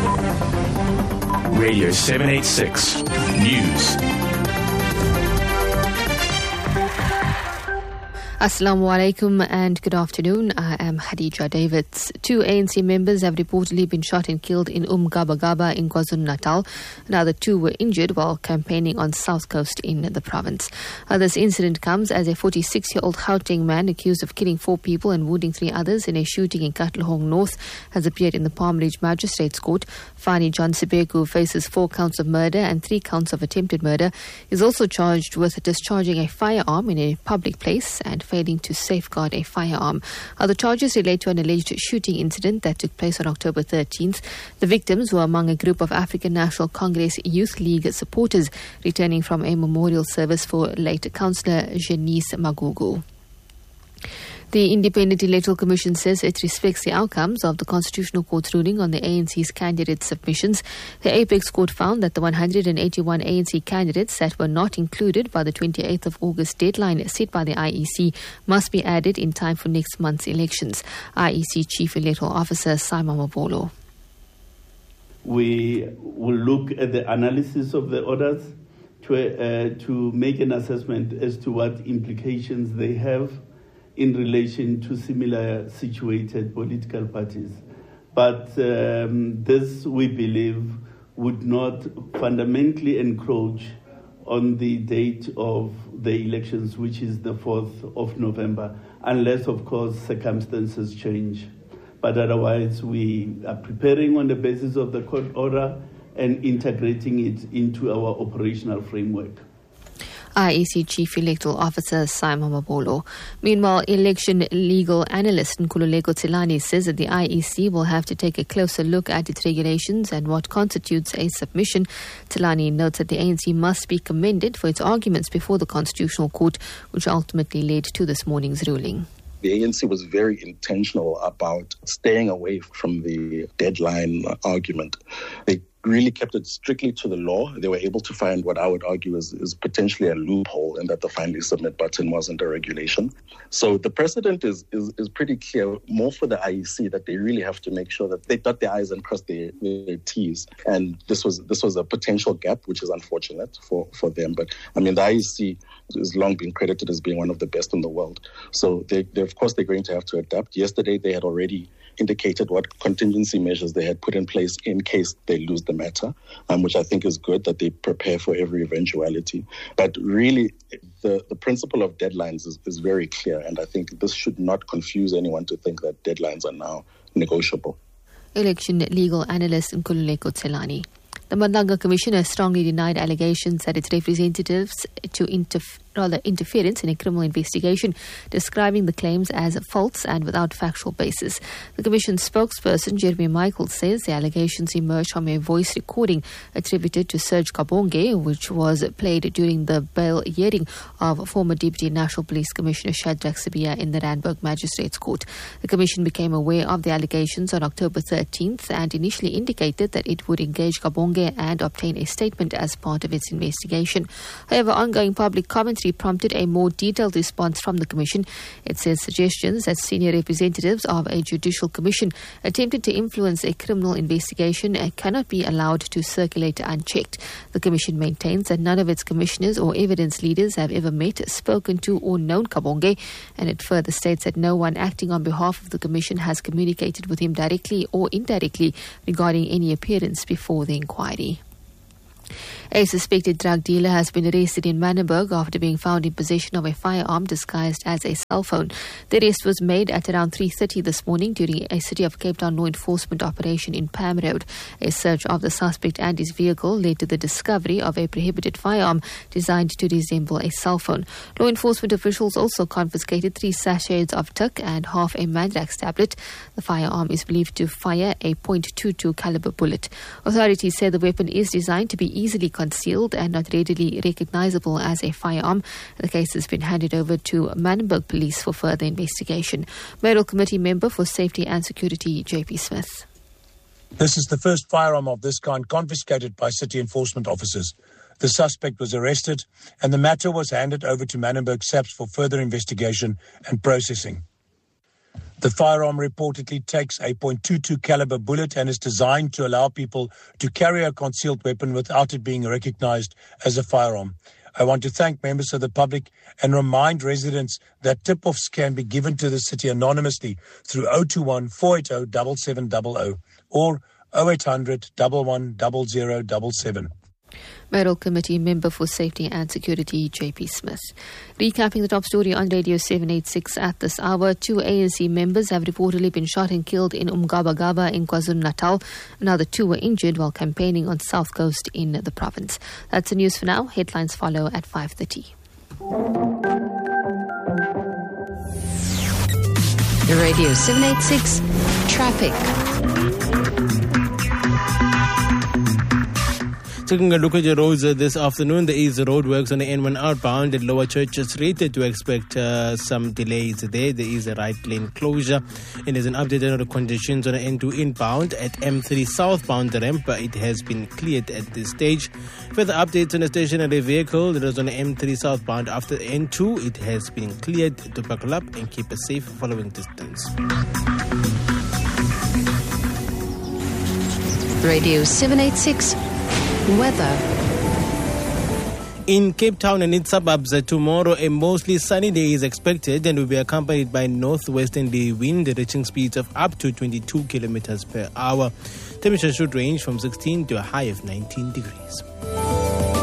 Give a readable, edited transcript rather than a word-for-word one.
Radio 786 News. Assalamu alaikum and good afternoon. I am Khadija Davids. 2 ANC members have reportedly been shot and killed in Gaba Gaba in KwaZulu-Natal. Another 2 were injured while campaigning on South Coast in the province. This incident comes as a 46-year-old Gauteng man accused of killing 4 people and wounding 3 others in a shooting in Katlehong North has appeared in the Palm Ridge Magistrates Court. Fani John Sibeku faces 4 counts of murder and 3 counts of attempted murder. He is also charged with discharging a firearm in a public place and failing to safeguard a firearm. The charges relate to an alleged shooting incident that took place on October 13th. The victims were among a group of African National Congress Youth League supporters returning from a memorial service for late Councillor Janice Magugu. The Independent Electoral Commission says it respects the outcomes of the Constitutional Court's ruling on the ANC's candidate submissions. The Apex Court found that the 181 ANC candidates that were not included by the 28th of August deadline set by the IEC must be added in time for next month's elections. IEC Chief Electoral Officer Simon Mabolo. We will look at the analysis of the orders to make an assessment as to what implications they have in relation to similar situated political parties. But this, we believe, would not fundamentally encroach on the date of the elections, which is the 4th of November, unless, of course, circumstances change. But otherwise, we are preparing on the basis of the court order and integrating it into our operational framework. IEC Chief Electoral Officer Simon Mabolo. Meanwhile, election legal analyst Nkululeko Tselane says that the IEC will have to take a closer look at its regulations and what constitutes a submission. Tselane notes that the ANC must be commended for its arguments before the Constitutional Court, which ultimately led to this morning's ruling. The ANC was very intentional about staying away from the deadline argument. They really kept it strictly to the law. They were able to find what I would argue is potentially a loophole in that the finally submit button wasn't a regulation. So the precedent is pretty clear, more for the IEC, that they really have to make sure that they dot their I's and cross their T's. And this was a potential gap, which is unfortunate for them. But I mean, the IEC has long been credited as being one of the best in the world. So they of course, they're going to have to adapt. Yesterday, they had already indicated what contingency measures they had put in place in case they lose the matter, which I think is good, that they prepare for every eventuality. But really, the principle of deadlines is very clear, and I think this should not confuse anyone to think that deadlines are now negotiable. Election legal analyst Nkululeko Tselane. The Madanga Commissioner strongly denied allegations that its representatives to interference in a criminal investigation, describing the claims as false and without factual basis. The Commission's spokesperson, Jeremy Michael, says the allegations emerged from a voice recording attributed to Serge Kabonge, which was played during the bail hearing of former Deputy National Police Commissioner Shadrack Sibiya in the Randburg Magistrates Court. The Commission became aware of the allegations on October 13th and initially indicated that it would engage Kabonge and obtain a statement as part of its investigation. However, ongoing public commentary prompted a more detailed response from the Commission. It says suggestions that senior representatives of a judicial commission attempted to influence a criminal investigation cannot be allowed to circulate unchecked. The Commission maintains that none of its commissioners or evidence leaders have ever met, spoken to or known Kabonge, and it further states that no one acting on behalf of the Commission has communicated with him directly or indirectly regarding any appearance before the inquiry. A suspected drug dealer has been arrested in Manenberg after being found in possession of a firearm disguised as a cell phone. The arrest was made at around 3:30 this morning during a City of Cape Town law enforcement operation in Pam Road. A search of the suspect and his vehicle led to the discovery of a prohibited firearm designed to resemble a cell phone. Law enforcement officials also confiscated 3 sachets of tuck and half a Mandrax tablet. The firearm is believed to fire a .22 caliber bullet. Authorities say the weapon is designed to be easily concealed and not readily recognizable as a firearm. The case has been handed over to Manenberg Police for further investigation. Mayoral Committee Member for Safety and Security, JP Smith. This is the first firearm of this kind confiscated by city enforcement officers. The suspect was arrested and the matter was handed over to Manenberg SAPS for further investigation and processing. The firearm reportedly takes a .22 caliber bullet and is designed to allow people to carry a concealed weapon without it being recognized as a firearm. I want to thank members of the public and remind residents that tip-offs can be given to the city anonymously through 021 480 7700 or 0800 11 0077. Mayoral Committee Member for Safety and Security, J.P. Smith. Recapping the top story on Radio 786 at this hour, 2 ANC members have reportedly been shot and killed in Umgabagaba in KwaZulu-Natal. Another 2 were injured while campaigning on South Coast in the province. That's the news for now. Headlines follow at 5:30. Radio 786 Traffic. Taking a look at your roads this afternoon, there is roadworks on the N1 outbound at Lower Church Street to expect some delays there. There is a right lane closure, and there's an update on the conditions on the N2 inbound at M3 southbound ramp. It has been cleared at this stage. Further updates on the stationary vehicle that is on the M3 southbound after N2. It has been cleared to buckle up and keep a safe following distance. Radio 786 Weather. In Cape Town and its suburbs, tomorrow a mostly sunny day is expected and will be accompanied by northwesterly wind reaching speeds of up to 22 kilometers per hour. Temperature should range from 16 to a high of 19 degrees.